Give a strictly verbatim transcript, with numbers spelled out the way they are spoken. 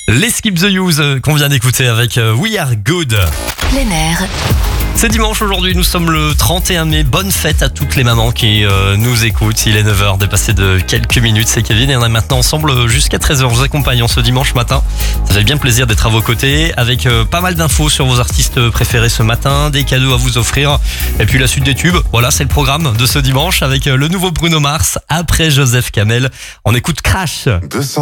Les Skip the Use euh, qu'on vient d'écouter avec euh, We Are Good. Plein air. C'est dimanche aujourd'hui, nous sommes le trente et un mai. Bonne fête à toutes les mamans qui euh, nous écoutent. Il est neuf heures, dépassé de quelques minutes. C'est Kevin et on est maintenant ensemble jusqu'à treize heures. Je vous accompagne ce dimanche matin. Ça fait bien plaisir d'être à vos côtés avec euh, pas mal d'infos sur vos artistes préférés ce matin, des cadeaux à vous offrir et puis la suite des tubes. Voilà, c'est le programme de ce dimanche avec euh, le nouveau Bruno Mars après Joseph Kamel. On écoute Crash.